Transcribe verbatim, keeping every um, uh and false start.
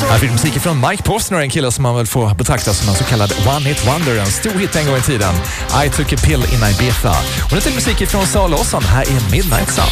Här fick musik från Mike Posner, en kille som man väl får betrakta som en så kallad one-hit wonder, en stor hit en gång i tiden. I took a pill in Ibiza. Och det är musik från Sara Larsson. Här är Midnight Sun.